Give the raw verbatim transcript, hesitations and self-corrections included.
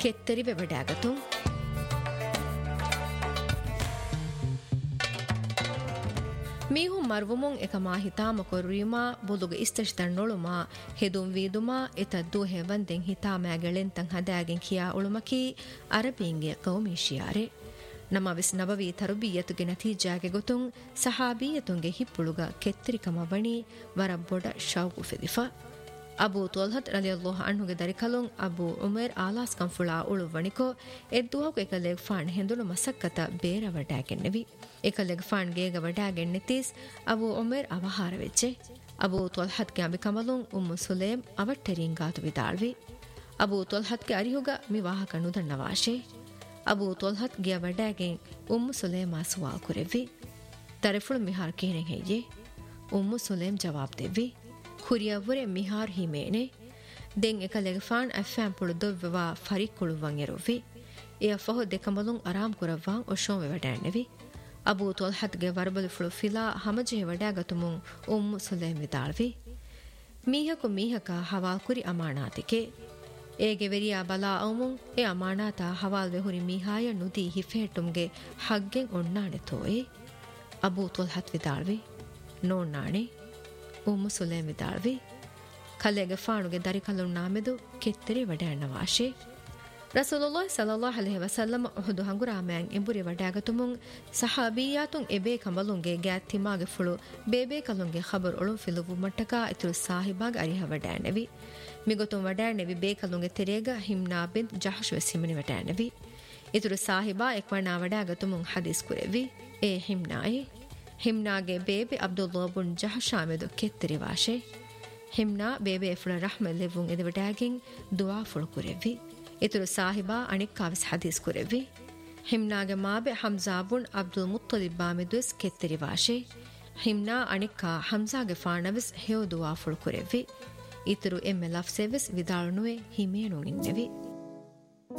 ಕೆತ್ತರಿವೆ ವಡಾಗತು ಮೀಹು ಮರ್ವುಮುಂ ಎಕಮಾ ಹಿತಾಮ ಕೊರ್ರಿಮಾ ಬುಲುಗ ಇಸ್ತಷ್ಟನ್ನೊಳುಮಾ ಹೆದುಂ ವೀದುಮಾ ಎತದ್ದು ಹೆವಂದೆಂ ಹಿತಾಮෑಗೆಳೆಂತಂ ಹದಾಗೆಂ ಕಿಯಾ ಉಳುಮಕಿ ಅರಬಿಂಗೆ ಕೌಮಿಶಿಯಾರೆ ನಮ್ಮ ವಿಸ್ ನಬವಿ ತರುಬಿಯತುಗೆ ನತೀಜಾಗೆ ಗೊತುಂ ಸಹಾಬಿಯತುಂಗೆ ಹಿಪ್ಪುಳುಗ ಕೆತ್ತರಿಕಮ ವಣಿ ವರ ಬೊಡ ಶೌಕು ಫೆದಿಫಾ Abu ತೊಲ್ಹತ್ ರಲಿಯಲ್ಲಾಹು ಅನ್ಹುಗೆ ದರಿಕಲುಂ Abu Umar ಆಲಾಸ್ ಕಂಫುಳಾ ಉಳು ವಣಿಕೋ ಎದ್ದುವಕು ಎಕಲೆಗ್ ಫಾಣ್ ಹೆಂದುಳು ಮಸಕ್ಕತ ಬೇರ ವಡಾಗೆನ್ನೆವಿ ಎಕಲೆಗ್ ಫಾಣ್ ಗೇಗ ವಡಾಗೆನ್ನೆತೀಸ್ Abu Umar ಅವಹಾರ ವೆಚ್ಚೆ Abu ತೊಲ್ಹತ್ಗೆ ಅಬಿಕಮಲುಂ ಉಮ್ಮು ಸುಲೇಮ್ ಅವಟ್ಟೆರಿಂಗಾತು ವಿದಾಳ್ವಿ Abu ತೊಲ್ಹತ್ಗೆ ಅರಿಹುಗ ಮಿವಾಹಕ ನುದಣ್ಣವಾಶೆ Abu ತೊಲ್ಹತ್ಗೆ ವಡಾಗೆನ್ ಉಮ್ಮು ಸುಲೇಮಾ ಸುವಾಲ್ ಕುರೆವ್ವಿ ತರೆಫುಳು ಮಿಹಾರ್ ಕೇನೆಂ ಹೆಯ್ಯೆ ಉಮ್ಮು ಸುಲೇಮ್ Jawab ದೆವ್ವಿ ಕುರಿಯವರೆ ಮಿಹಾರ್ ಹಿಮೇನೆ then ಎಕಲೆಗೆ ಫಾಣ್ Afghan ಪುಳು ದೊವ್ವೆವಾ ಫರಿಕ್ ಕುಳುವಂ ಎರುವಿ A ಫಹೊ ದೆಕಮಲುಂ ಆರಾಮ್ ಕುರವ್ವಾಂ ಒಶೋಂ ವೆವಡಾಣ್ಣೆವಿ ಅಬೂ ತೊಲ್ಹತ್ಗೆ ವರಬಲು ಫುಳು ಫಿಲಾ ಹಮಜೆ ವಡಾಗತುಮುಂ ಉಮ್ಮು ಸುಲೇಮ್ ವಿದಾಳ್ವಿ ಮೀಹಕು ಮೀಹಕ ಹವಾಲ್ ಕುರಿ ಅಮಾಣಾತಿಕೆ ಏಗೆ ವೆರಿಯಾ ಬಲಾ ಅವುಮುಂ ಎ ಅಮಾಣಾತ ಹವಾಲ್ ವೆಹುರಿ ಮೀಹಾಯ ನುದಿ ಹಿಫೆಟ್ಟುಂಗೆ ಹಗ್ಗೆಂ ಒಣ್ಣಾಣೆ ತೋಯೆ ಅಬೂ ತೊಲ್ಹತ್ ವಿದಾಳ್ವಿ ನೋಣ್ಣಾಣೆ ಉಮ್ಮು ಸುಲೇಮ್ ವಿದಾಳ್ವಿ ಕಲೆಗೆ ಫಾಣುಗೆ ದರಿಕಲು ನಾಮೆದು ಕೆತ್ತರಿ ವಡಾಣ್ಣವಾಶೆ ರಸೂಲುಲ್ಲಾಹ್ ಸಲ್ಲಲ್ಲಾಹು ಅಲೈಹಿ ವಸಲ್ಲಂ ಉಹುದು ಹಂಗುರಾಮෑನ್ ಎಂಬುರಿ ವಡಾಗತುಮುಂ ಸಹಾಬಿಯಾತುಂ ಎಬೇ ಕಂಬಲುಂಗೆ ಗ್ಯಾತ್ತಿಮಾಗೆ ಫುಳು ಬೇಬೇ ಕಲುಂಗೆ ಖಬರ್ ಒಳು ಫಿಲುವು ಮಟ್ಟಕ ಇತುರು ಸಾಹಿಬಾಗ ಅರಿಹ ವಡಾಣ್ಣೆವಿ ಮಿಗೊತುಂ ವಡಾಣ್ಣೆವಿ ಬೇಕಲುಂಗೆ ತೆರೇಗ ಹಿಮ್ನಾ bin ಜಹಶ್ ವೆಸಿಮನಿ ವಡಾಣ್ಣೆವಿ ಇತುರು ಸಾಹಿಬಾ ಎಕ್ವಣಾ ವಡಾಗತುಮುಂ Hadith ಕುರೆವಿ A ಹಿಮ್ನಾಯಿ ಹಿಮ್ನಾಗೆ ಬೇಬೆ Abdullah bin ಜಹಶಾಮೆದು ಕೆತ್ತರಿ ವಾಶೆ ಹಿಮ್ನಾ ಬೇಬೆ ಫುಳ ರಹ್ಮೆ ಲೆವುಂ ಎದವಡಾಗಿಂ ದುವಾ ಫುಳು ಕುರೆವಿ ಇತುರು ಸಾಹಿಬಾ ಅಣಿಕ್ಕಾವಿಸ್ ಹದೀಸ್ ಕುರೆವಿ ಹಿಮ್ನಾಗೆ ಮಾಬೆ ಹಮ್ಜಾ ಬುನ್ ಅಬ್ದುಲ್ ಮುತ್ತಲಿಬ್ ಬಾಮೆದುಸ್ ಕೆತ್ತರಿ ವಾಶೆ ಹಿಮ್ನಾ ಅಣಿಕ್ಕಾ ಹಮ್ಜಾಗೆ ಫಾಣವಿಸ್ ಹೇವ ದುವಾ ಫುಳು ಕುರೆವಿ ಇತುರು ಎಮ್ಮೆ ಲಫ್ಸೆವಿಸ್ ವಿದಾಳುನುವೆ ಹಿಮೇನು ಇನ್ನೆವಿ